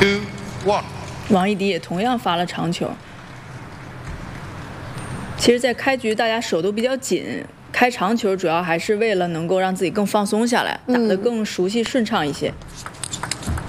2, 1。 王艺迪也同样发了长球。其实，在开局大家手都比较紧，开长球主要还是为了能够让自己更放松下来，打得更熟悉顺畅一些。